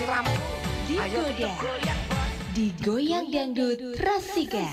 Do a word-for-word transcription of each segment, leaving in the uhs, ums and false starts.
siramu. Digoda, digoyang dangdut Rasika.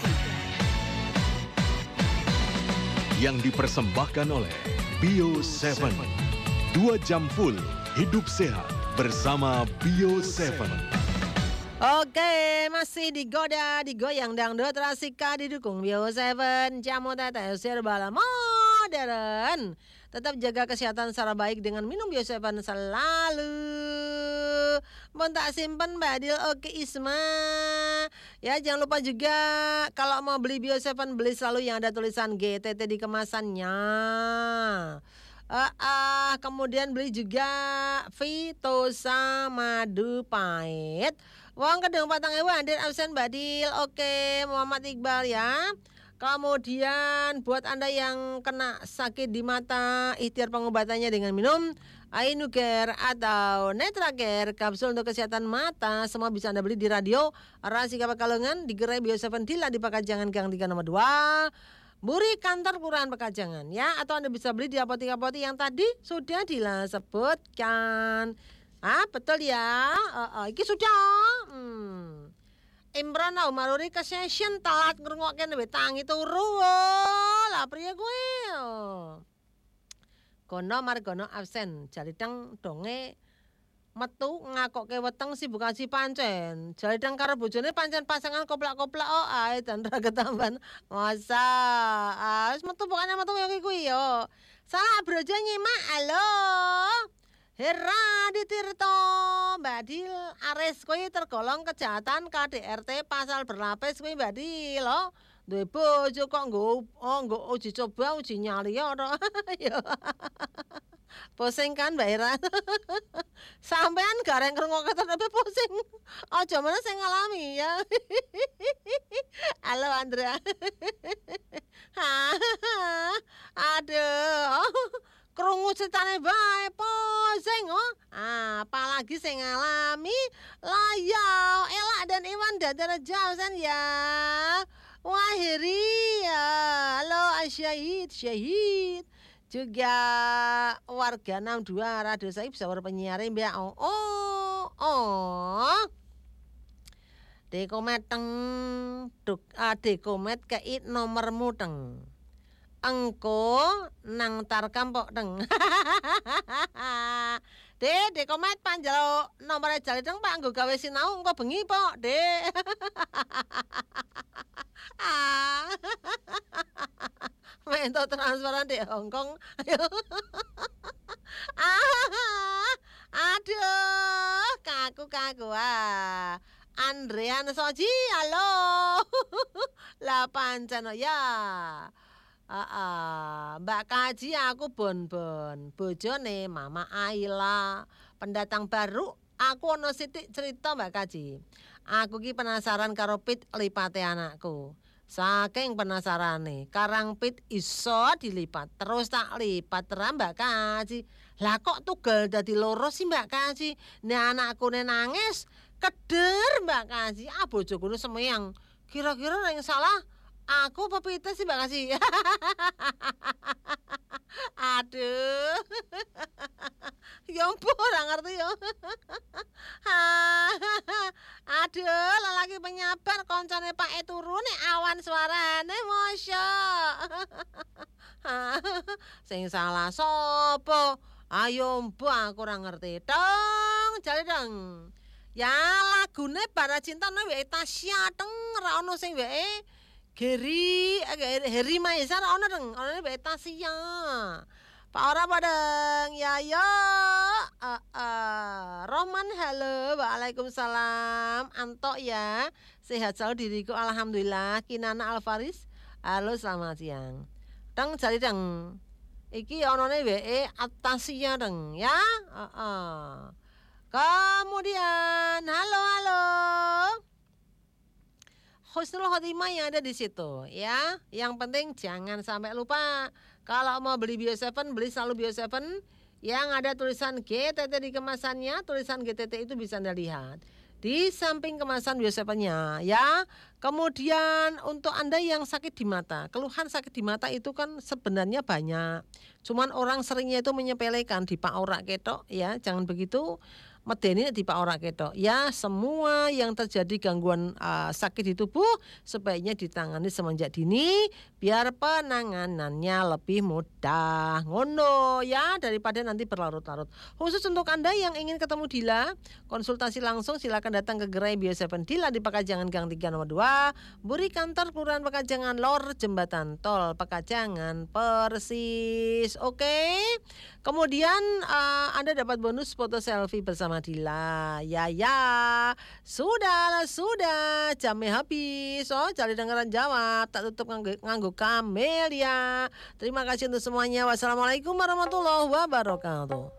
Yang dipersembahkan oleh Bio tujuh. Dua jam full hidup sehat bersama Bio tujuh. Oke, masih digoda, digoyang dangdut Rasika didukung Bio tujuh. Jamu tete serba modern. Tetap jaga kesehatan secara baik dengan minum Bio tujuh selalu. Mau tak simpen badil oke Isma. Ya jangan lupa juga kalau mau beli Bio tujuh beli selalu yang ada tulisan G T T di kemasannya. Uh, uh, kemudian beli juga Vitosa madu pahit. Wong kedeng patang ewu hadir absen badil. Oke, Muhammad Iqbal ya. Kemudian buat Anda yang kena sakit di mata, ikhtiar pengobatannya dengan minum Ainucare atau Netracare, kapsul untuk kesehatan mata. Semua bisa Anda beli di radio Rasika Pekalongan, di gerai Bio tujuh Dila di Pakajangan Gang tiga nomor dua, Buri kantor Kelurahan Pekajangan ya. Atau Anda bisa beli di apotek-apotek yang tadi sudah Dila sebutkan. Ah betul ya. Uh, uh, iki sudah. Hmm. Imran Umaruri ke session telat ngrungokke wit tangi turu. Lah priye kuwi? Kono margono absen. Jalidang donge metu ngakokke weteng sibuk ngaji pancen. Jalidang karo bojone pancen pasangan koplak-koplak oh ae dan ra ketamban. Masa ah wis metu pokoknya metu koyo kuwi yo. Salah brojo nyimak. Halo. Hera Ditirto Badil Ares kuwi tergolong kejahatan K D R T pasal berlapis kuwi Badil lo. Duwe bojo kok nggo oh nggo uji coba uji nyali ya to. Ya. Pusing kan Mbak Hera. Sampean gareng ngrungokke tapi pusing. Aja meneh sing ngalami ya. Halo Andra. Aduh. Krungu critane bae posing oh. Ah, apalagi sing ngalami Layau, Elak dan Iwan Dadar Jausan ya. Wah, Heri ya. Halo Asyahid, Syahid. Juga warga enam puluh dua Radio Saib bisa berpenyiar mbak. Oh, oh, oh. Dekomet teng duk uh, dekomet kait nomormu teng. Engko nang tarkam pok teng. Dek, dek komet panjalo nomor jali teng Pak nggo gawe sinau engko bengi pok, Dek. Mento transferan di Hong Kong. Aduh, kaku-kaku ah. Andrean Soji, halo. Lah pancen ya. Uh, uh, Mbak Kaji aku bon-bon bojone Mama Aila pendatang baru. Aku ono sithik cerita Mbak Kaji. Aku ki penasaran karo pit lipate anakku. Saking penasarane karang pit iso dilipat terus tak lipat terus Mbak Kaji. Lah kok tugel dadi loro sih Mbak Kaji. Nek anakku ne nangis keder Mbak Kaji. Ah bojoku semeyang. Kira-kira yang salah aku pepita sih Mbak Kasih. Aduh. Ya ampun, ora ngerti ya. Aduh, lelaki penyabar koncone Pak E turu nek awan suarane mosyo. Sing salah sapa? Ayo mbak aku ora ngerti. Dong, jale dong. Ya lagune Bara Cinta nang weke Tasya teng ora ono sing weke Geri, Heri Maesa ono deng, ono ne Betasia. Pak ora padeng, ya yo. Uh, uh. Roman halo, waalaikumsalam. Antok ya, sehat selalu diriku, alhamdulillah. Kinana Alfaris, halo selamat siang. Deng jari deng, iki ono ne we Atasia deng, ya. Uh, uh. Kemudian, halo halo. Husnul khotimah yang ada di situ ya. Yang penting jangan sampai lupa kalau mau beli Bio tujuh beli selalu Bio tujuh yang ada tulisan G T T di kemasannya. Tulisan G T T itu bisa Anda lihat di samping kemasan Bio tujuh-nya ya. Kemudian untuk Anda yang sakit di mata, keluhan sakit di mata itu kan sebenarnya banyak. Cuman orang seringnya itu menyepelekan di pak ora ketok ya. Jangan begitu. medeni nek dipak ora ketok. Ya, semua yang terjadi gangguan uh, sakit di tubuh sebaiknya ditangani semenjak dini biar penanganannya lebih mudah. Ngono ya, daripada nanti berlarut-larut. Khusus untuk Anda yang ingin ketemu Dila, konsultasi langsung silakan datang ke Gerai Bio tujuh Dila di Pekajangan Gang tiga nomor dua, Buri Kantor Kelurahan Pekajangan Lor, Jembatan Tol Pekajangan Persis. Oke. Kemudian uh, Anda dapat bonus foto selfie bersama Dila. Ya ya. Sudah, sudah. Jamnya habis. Oh, cari dengaran jawab. Tak tutup nganggu, nganggu Kamel ya. Terima kasih untuk semuanya. Wassalamualaikum warahmatullahi wabarakatuh.